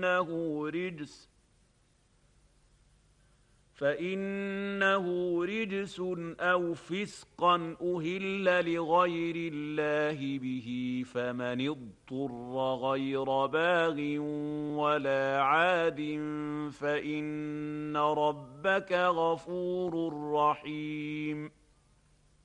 فإنه رجس أو فسقا أهل لغير الله به، فمن اضطر غير باغ ولا عاد فإن ربك غفور رحيم.